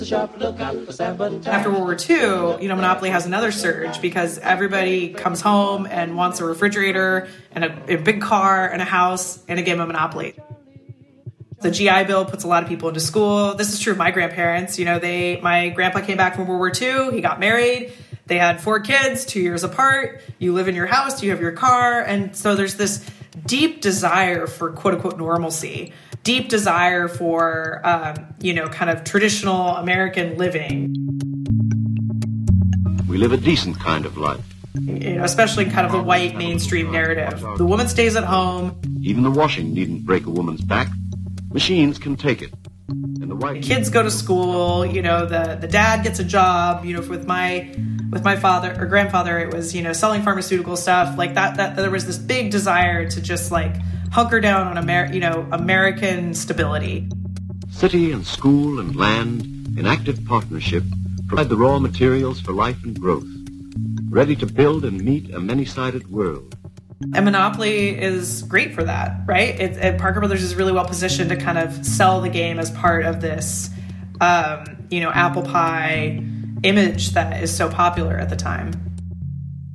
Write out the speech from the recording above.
After World War II, Monopoly has another surge because everybody comes home and wants a refrigerator and a big car and a house and a game of Monopoly. The GI Bill puts a lot of people into school. This is true of my grandparents. My grandpa came back from World War II. He got married. They had 4 kids, 2 years apart. You live in your house. You have your car. And so there's this deep desire for quote unquote normalcy, deep desire for, kind of traditional American living. We live a decent kind of life. Especially kind of the white mainstream narrative. The woman stays at home. Even the washing needn't break a woman's back. Machines can take it. And the kids go to school. The dad gets a job. With my father or grandfather, it was selling pharmaceutical stuff like that. There was this big desire to just like hunker down on American stability. City and school and land in active partnership provide the raw materials for life and growth, ready to build and meet a many-sided world. And Monopoly is great for that, right? Parker Brothers is really well positioned to kind of sell the game as part of this, apple pie image that is so popular at the time.